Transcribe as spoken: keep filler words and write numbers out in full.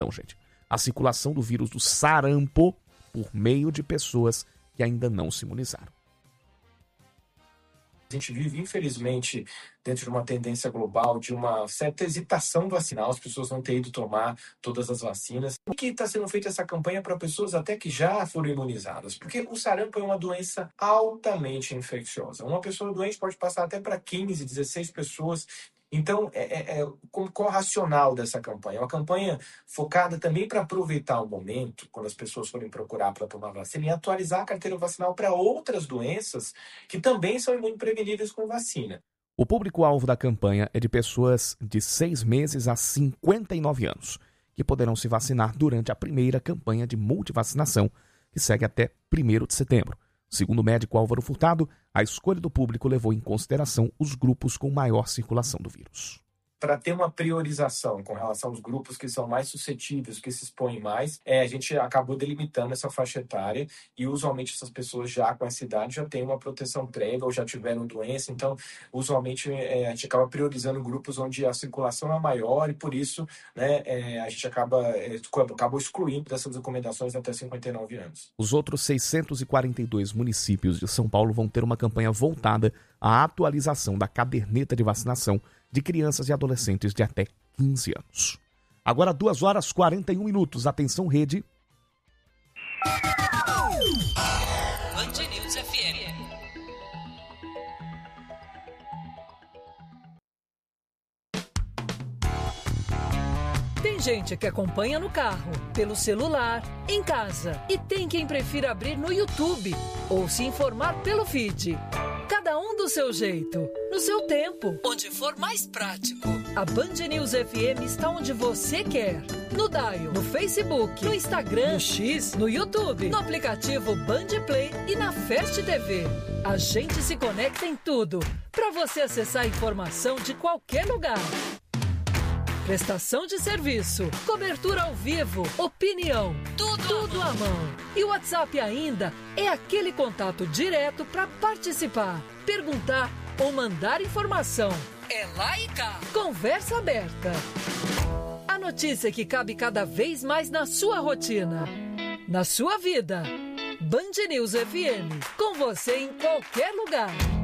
Então, gente, a circulação do vírus do sarampo por meio de pessoas que ainda não se imunizaram. A gente vive, infelizmente, dentro de uma tendência global, de uma certa hesitação vacinal, as pessoas não têm ido tomar todas as vacinas. Por que está sendo feita essa campanha para pessoas até que já foram imunizadas? Porque o sarampo é uma doença altamente infecciosa. Uma pessoa doente pode passar até para quinze, dezesseis pessoas. Então, é, é, é, qual o racional dessa campanha? É uma campanha focada também para aproveitar o momento, quando as pessoas forem procurar para tomar vacina, e atualizar a carteira vacinal para outras doenças que também são imunopreveníveis com vacina. O público-alvo da campanha é de pessoas de seis meses a cinquenta e nove anos, que poderão se vacinar durante a primeira campanha de multivacinação, que segue até primeiro de setembro. Segundo o médico Álvaro Furtado, a escolha do público levou em consideração os grupos com maior circulação do vírus. Para ter uma priorização com relação aos grupos que são mais suscetíveis, que se expõem mais, é, a gente acabou delimitando essa faixa etária e usualmente essas pessoas já com essa idade já têm uma proteção prévia ou já tiveram doença, então usualmente é, a gente acaba priorizando grupos onde a circulação é maior e por isso, né, é, a gente acaba, é, acabou excluindo dessas recomendações até cinquenta e nove anos. Os outros seiscentos e quarenta e dois municípios de São Paulo vão ter uma campanha voltada à atualização da caderneta de vacinação de crianças e adolescentes de até quinze anos. Agora, duas horas e quarenta e um minutos. Atenção, rede. Band News F M. Tem gente que acompanha no carro, pelo celular, em casa. E tem quem prefira abrir no YouTube ou se informar pelo feed. Cada um do seu jeito, no seu tempo, onde for mais prático. A Band News F M está onde você quer. No Dial, no Facebook, no Instagram, no X, no YouTube, no aplicativo Band Play e na Fast T V. A gente se conecta em tudo, para você acessar a informação de qualquer lugar. Prestação de serviço, cobertura ao vivo, opinião, tudo, tudo à mão. E o WhatsApp ainda é aquele contato direto para participar, perguntar ou mandar informação. É lá e cá. Conversa aberta. A notícia que cabe cada vez mais na sua rotina, na sua vida. Band News F M, com você em qualquer lugar.